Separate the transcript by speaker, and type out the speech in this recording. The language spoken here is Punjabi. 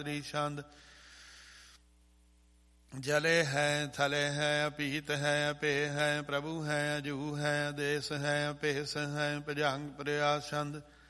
Speaker 1: ਛੰਦ। ਜਲੇ ਹੈ ਥਲੇ ਹੈ ਅਪੀਤ ਹੈ ਅਪੇ ਹੈ ਪ੍ਰਭੂ ਹੈ ਅਜੂ ਹੈ ਆਦੇਸ ਹੈ ਅਭੇਸ ਹੈ ਭਜੰਗ ਪ੍ਰਿਆ ਛੰਦ।